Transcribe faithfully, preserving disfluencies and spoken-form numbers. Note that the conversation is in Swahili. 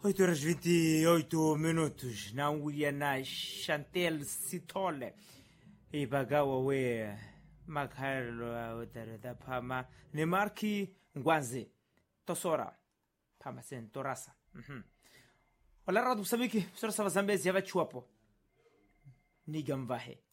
oito horas e vinte e oito minutos na Williana Chantel Sitole ibagawa we makhalo da pama ne marki ngwanze tosora pama sen torasa mhm wala radu sabiki sura sava zambezi yava chuapo nigamvahe